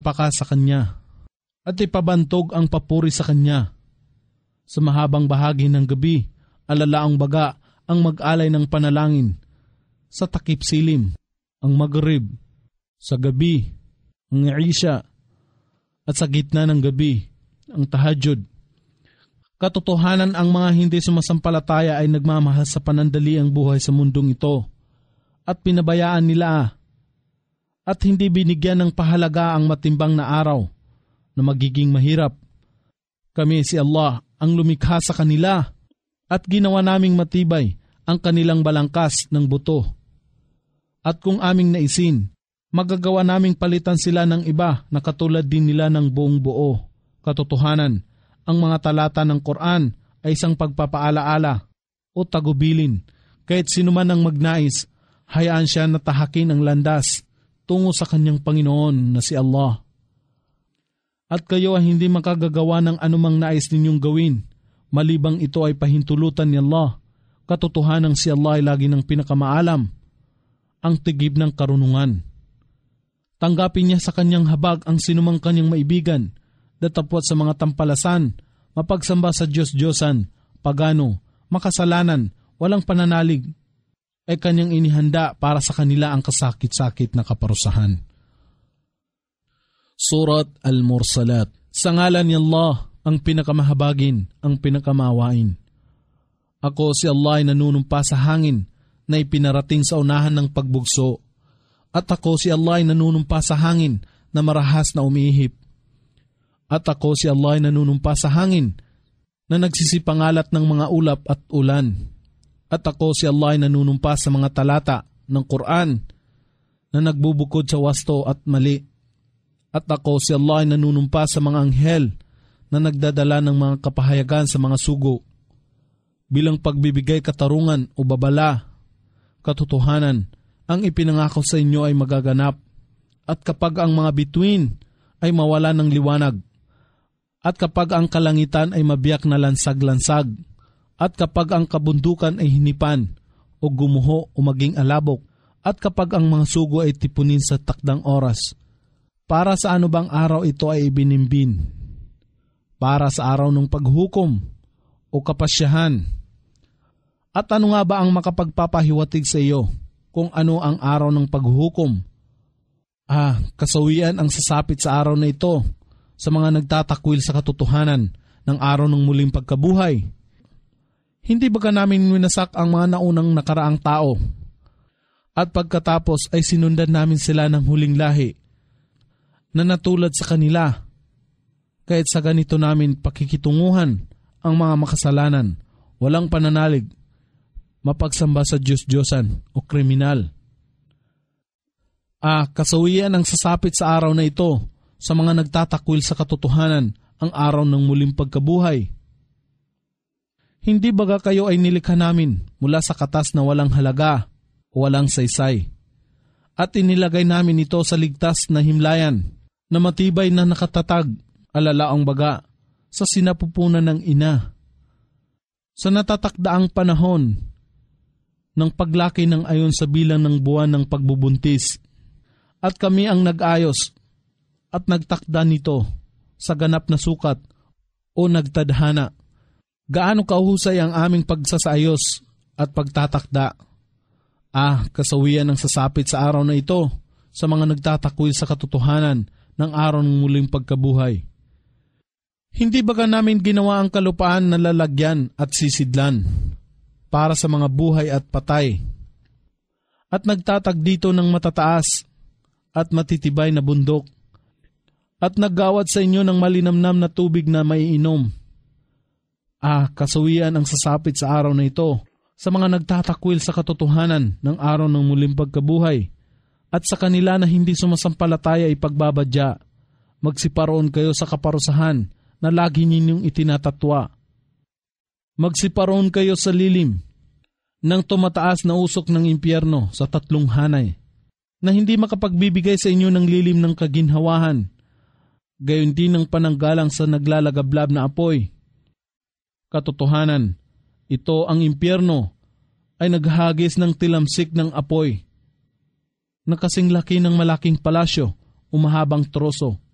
paka sa Kanya at ipabantog ang papuri sa Kanya. Sa mahabang bahagi ng gabi, alalaang baga ang mag-alay ng panalangin. Sa takip silim, ang Maghrib. Sa gabi, ang Isha. At sa gitna ng gabi, ang Tahajjud. Katotohanan ang mga hindi sumasampalataya ay nagmamahal sa panandaliang buhay sa mundong ito at pinabayaan nila at hindi binigyan ng pahalaga ang matimbang na araw na magiging mahirap. Kami si Allah ang lumikha sa kanila at ginawa naming matibay ang kanilang balangkas ng buto. At kung aming naisin, magagawa naming palitan sila ng iba na katulad din nila ng buong buo. Katotohanan, ang mga talata ng Quran ay isang pagpapaalaala o tagubilin. Kahit sino man ang magnais, hayaan siya na tahakin ang landas tungo sa kanyang Panginoon na si Allah. At kayo ay hindi makagagawa ng anumang nais ninyong gawin, malibang ito ay pahintulutan ni Allah. Katotohanan si Allah ay lagi ng pinakamaalam, ang tigib ng karunungan. Tanggapin niya sa kanyang habag ang sinumang kanyang maibigan, datapwat sa mga tampalasan, mapagsamba sa Diyos-Diyosan, pagano, makasalanan, walang pananalig, ay kanyang inihanda para sa kanila ang kasakit-sakit na kaparusahan. Surat Al-Mursalat. Sa ngalan ni Allah, ang pinakamahabagin, ang pinakamawain. Ako si Allah ay nanunumpa sa hangin na ipinarating sa unahan ng pagbugso. At ako si Allah ay nanunumpa sa hangin na marahas na umiihip. At ako si Allah ay nanunumpa sa hangin na nagsisipangalat ng mga ulap at ulan. At ako si Allah ay nanunumpa sa mga talata ng Quran na nagbubukod sa wasto at mali. At ako si Allah ay nanunumpa sa mga anghel na nagdadala ng mga kapahayagan sa mga sugo bilang pagbibigay katarungan o babala. Katotohanan, ang ipinangako sa inyo ay magaganap. At kapag ang mga bituin ay mawala ng liwanag, at kapag ang kalangitan ay mabiyak na lansag-lansag, at kapag ang kabundukan ay hinipan o gumuho o maging alabok, at kapag ang mga sugo ay tipunin sa takdang oras, para sa ano bang araw ito ay ibinimbin? Para sa araw ng paghukom o kapasyahan? At ano nga ba ang makapagpapahiwatig sa iyo kung ano ang araw ng paghukom? Kasawian ang sasapit sa araw na ito sa mga nagtatakwil sa katotohanan ng araw ng muling pagkabuhay. Hindi ba namin winasak ang mga naunang nakaraang tao? At pagkatapos ay sinundan namin sila ng huling lahi na natulad sa kanila. Kahit sa ganito namin pakikitunguhan ang mga makasalanan, walang pananalig, mapagsamba sa Diyos-Diyosan o kriminal. Kasawian ang sasapit sa araw na ito sa mga nagtatakwil sa katotohanan, ang araw ng muling pagkabuhay. Hindi baga kayo ay nilikha namin mula sa katas na walang halaga o walang saysay, at inilagay namin ito sa ligtas na himlayan na matibay na nakatatag, alalaang baga, sa sinapupunan ng ina. Sa natatakdaang panahon ng paglaki ng ayon sa bilang ng buwan ng pagbubuntis, at kami ang nag-ayos at nagtakda nito sa ganap na sukat o nagtadhana. Gaano kahusay ang aming pagsasayos at pagtatakda. Kasawian ang sasapit sa araw na ito sa mga nagtatakwil sa katotohanan ng araw ng muling pagkabuhay. Hindi baga namin ginawa ang kalupaan na lalagyan at sisidlan para sa mga buhay at patay, at nagtatag dito ng matataas at matitibay na bundok, at naggawad sa inyo ng malinamnam na tubig na maiinom. Kasawian ang sasapit sa araw na ito sa mga nagtatakwil sa katotohanan ng araw ng muling pagkabuhay, at sa kanila na hindi sumasampalataya ipagbabadya. Magsiparoon kayo sa kaparusahan na lagi ninyong itinatatwa. Magsiparoon kayo sa lilim ng tumataas na usok ng impyerno sa 3 hanay, na hindi makapagbibigay sa inyo ng lilim ng kaginhawahan, gayon din ng pananggalang sa naglalagablab na apoy. Katotohanan, ito ang impyerno ay naghagis ng tilamsik ng apoy, na kasing laki ng malaking palasyo o mahabang troso.